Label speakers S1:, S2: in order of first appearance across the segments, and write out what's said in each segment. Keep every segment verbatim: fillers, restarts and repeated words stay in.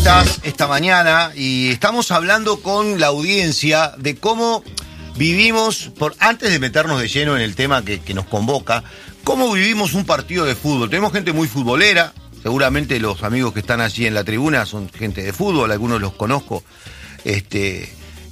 S1: estás esta mañana? Y estamos hablando con la audiencia de cómo vivimos, por antes de meternos de lleno en el tema que, que nos convoca, cómo vivimos un partido de fútbol. Tenemos gente muy futbolera, seguramente los amigos que están allí en la tribuna son gente de fútbol, algunos los conozco. Este,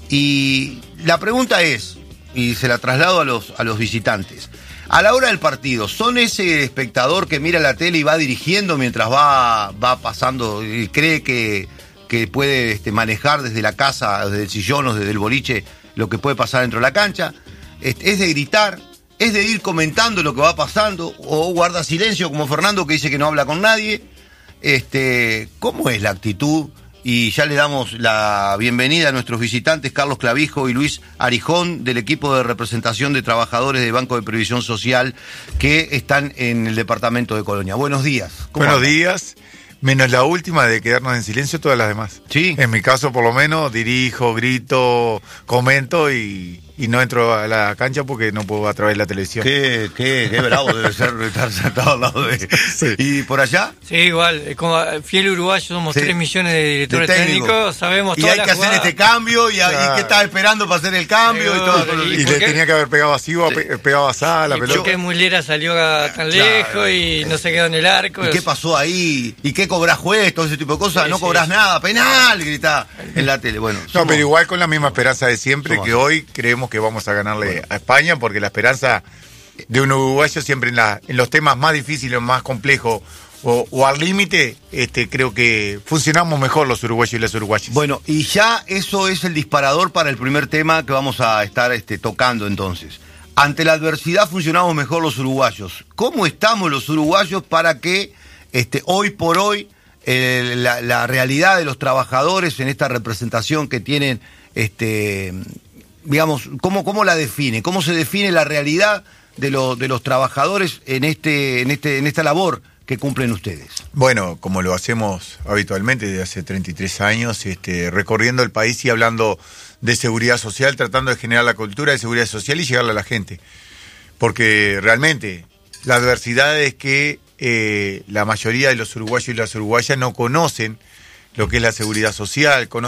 S1: y la pregunta es, y se la traslado a los, a los visitantes, a la hora del partido, ¿son ese espectador que mira la tele y va dirigiendo mientras va, va pasando y cree que, que puede este, manejar desde la casa, desde el sillón o desde el boliche lo que puede pasar dentro de la cancha? ¿Es de gritar? ¿Es de ir comentando lo que va pasando? ¿O guarda silencio como Fernando, que dice que no habla con nadie? Este, ¿cómo es la actitud? Y ya le damos la bienvenida a nuestros visitantes, Carlos Clavijo y Luis Arijón, del equipo de representación de trabajadores de Banco de Previsión Social que están en el departamento de Colonia. Buenos días.
S2: Buenos andan? días, menos la última de quedarnos en silencio, todas las demás.
S1: Sí.
S2: En mi caso, por lo menos, dirijo, grito, comento y, y no entro a la cancha porque no puedo a través de la televisión.
S1: Qué, qué, qué bravo debe ser estar sentado al lado de... Sí. ¿Y por allá?
S3: Sí, igual, como fiel uruguayo, somos sí. tres millones de directores de técnicos, sabemos toda la
S1: Y hay que
S3: jugada.
S1: hacer este cambio, y, claro. y qué estaba esperando para hacer el cambio sí, y todo.
S2: Y, y le tenía que haber pegado así o sí. pegado así a la pelota.
S3: Porque Mulera salió a tan lejos claro. y no se quedó en el arco.
S1: ¿Y qué pasó ahí? ¿Y qué cobrás juez? Todo ese tipo de cosas. Sí, no cobrás sí. nada, penal, grita en la tele. Bueno,
S2: no,
S1: somos...
S2: pero igual con la misma esperanza de siempre, somos... que hoy creemos que vamos a ganarle bueno. a España, porque la esperanza de un uruguayo siempre en, la, en los temas más difíciles, más complejos o, o al límite, este, creo que funcionamos mejor los uruguayos y las uruguayas.
S1: Bueno, y ya eso es el disparador para el primer tema que vamos a estar este, tocando entonces. Ante la adversidad funcionamos mejor los uruguayos. ¿Cómo estamos los uruguayos para que este, hoy por hoy eh, la, la realidad de los trabajadores en esta representación que tienen, este, digamos, ¿cómo, cómo la define? ¿Cómo se define la realidad de, lo, de los trabajadores en, este, en, este, en esta labor que cumplen ustedes?
S2: Bueno, como lo hacemos habitualmente desde hace treinta y tres años, este, recorriendo el país y hablando de seguridad social, tratando de generar la cultura de seguridad social y llegarle a la gente. Porque realmente la adversidad es que eh, la mayoría de los uruguayos y las uruguayas no conocen lo que es la seguridad social, conocen